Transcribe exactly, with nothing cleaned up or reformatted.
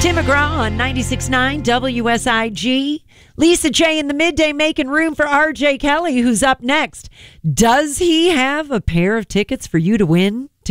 Tim McGraw on ninety-six point nine W S I G. Lisa J in the midday making room for R J Kelly, who's up next. Does he have a pair of tickets for you to win?